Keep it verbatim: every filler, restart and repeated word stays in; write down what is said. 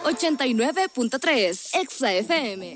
ochenta y nueve punto tres, Exa F M.